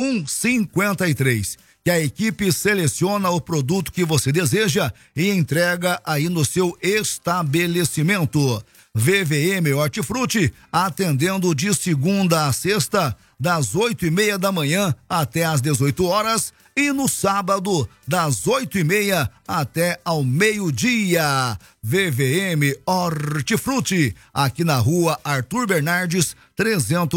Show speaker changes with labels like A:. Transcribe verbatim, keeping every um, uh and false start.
A: um cinquenta e três. Que a equipe seleciona o produto que você deseja e entrega aí no seu estabelecimento. V V M Hortifruti, atendendo de segunda a sexta, das oito e meia da manhã até às dezoito horas, e no sábado, das oito e meia até ao meio-dia. V V M Hortifruti, aqui na rua Arthur Bernardes, trezentos